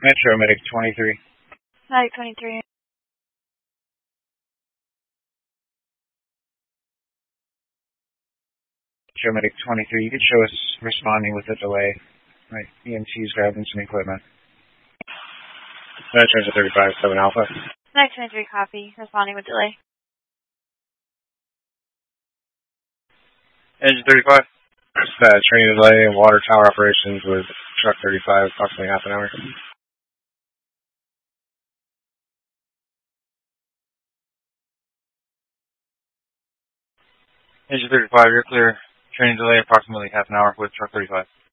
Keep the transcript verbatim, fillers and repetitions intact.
Metro Medic twenty-three. Medic twenty-three. Metro Medic twenty-three, you could show us responding with a delay. Right, E M T's grabbing some equipment. Metro thirty-five, seven Alpha. Medic twenty-three, copy. Responding with delay. Engine thirty-five. Uh, training delay and water tower operations with truck thirty-five, approximately half an hour. Engine thirty-five, you're clear. Training delay approximately half an hour with truck thirty-five.